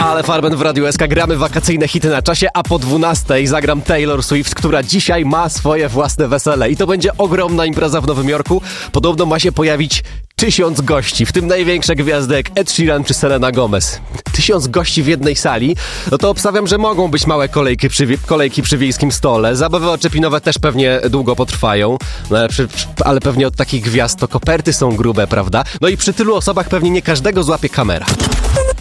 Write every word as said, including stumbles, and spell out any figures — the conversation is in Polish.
Ale Farben w Radiu S K, gramy wakacyjne hity na czasie, a po dwunastej zagram Taylor Swift, która dzisiaj ma swoje własne wesele. I to będzie ogromna impreza w Nowym Jorku. Podobno ma się pojawić tysiąc gości, w tym największe gwiazdy jak Ed Sheeran czy Selena Gomez. Tysiąc gości w jednej sali, no to obstawiam, że mogą być małe kolejki przy, kolejki przy wiejskim stole. Zabawy oczepinowe też pewnie długo potrwają, no ale, przy, ale pewnie od takich gwiazd to koperty są grube, prawda? No i przy tylu osobach pewnie nie każdego złapie kamera.